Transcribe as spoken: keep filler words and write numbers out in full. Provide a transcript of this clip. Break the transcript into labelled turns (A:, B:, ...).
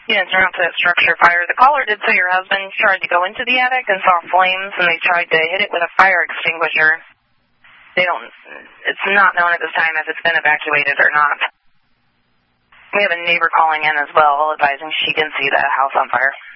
A: Yes, around to that structure fire. The caller did say your husband tried to go into the attic and saw flames, and they tried to hit it with a fire extinguisher. They don't, it's not known at this time if it's been evacuated or not. We have a neighbor calling in as well, advising she can see the house on fire.